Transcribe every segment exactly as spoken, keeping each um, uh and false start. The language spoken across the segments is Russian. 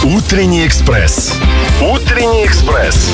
Утренний экспресс. Утренний экспресс.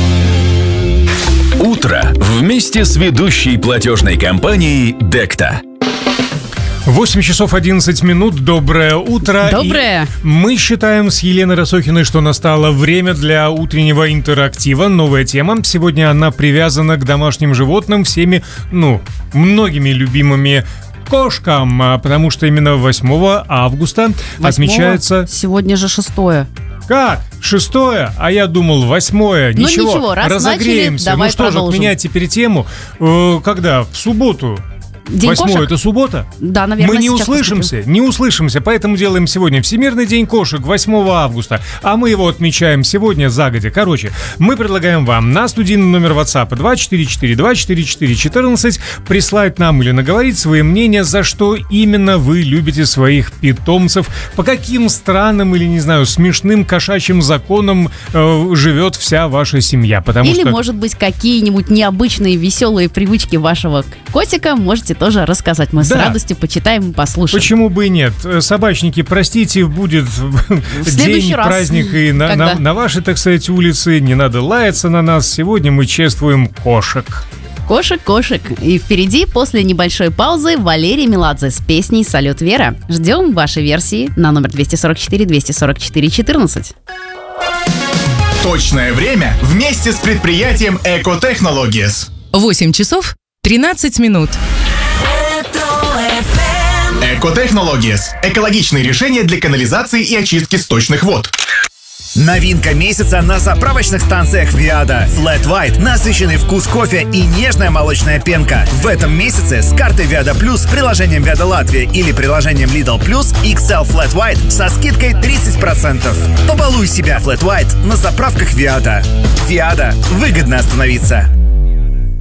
Утро вместе с ведущей платежной компанией Декта. восемь часов одиннадцать минут. Доброе утро. Доброе. И мы считаем с Еленой Росохиной, что настало время для утреннего интерактива. Новая тема. Сегодня она привязана к домашним животным, всеми, ну, многими любимыми кошкам, потому что именно восьмого августа Восьмого? отмечается... Сегодня же шестое. Как? Шестое? А я думал восьмое. Ну Ничего, ничего, раз разогреемся. начали, давай ну что же, продолжим. отменять теперь тему. Э, когда? В субботу. День Восьмое кошек? это суббота? Да, наверное, Мы не сейчас услышимся, не услышимся, поэтому делаем сегодня Всемирный день кошек, восьмого августа, а мы его отмечаем сегодня загодя. Короче, мы предлагаем вам на студийный номер WhatsApp два четыре четыре два четыре четыре четырнадцать прислать нам или наговорить свои мнения, за что именно вы любите своих питомцев, по каким странным или, не знаю, смешным кошачьим законам э, живет вся ваша семья. Потому Или, что... может быть, какие-нибудь необычные, веселые привычки вашего котика можете тоже рассказать. Мы Да. с радостью почитаем и послушаем. Почему бы и нет? Собачники, простите, будет следующий день, раз. праздник и на, Когда? на, на вашей, так сказать, улице. Не надо лаяться на нас. Сегодня мы чествуем кошек. Кошек, кошек. И впереди, после небольшой паузы, Валерий Меладзе с песней «Салют, Вера». Ждем вашей версии на номер двести сорок четыре двести сорок четыре четырнадцать. Точное время вместе с предприятием Eco Technologies. восемь часов тринадцать минут. Eco Technologies – экологичные решения для канализации и очистки сточных вод. Новинка месяца на заправочных станциях Viada. Flat White, насыщенный вкус кофе и нежная молочная пенка. В этом месяце с картой Viada Plus, приложением Viada Латвия или приложением Lidl Plus икс эл Flat White со скидкой тридцать процентов. Побалуй себя Flat White на заправках Viada. Viada. Выгодно остановиться.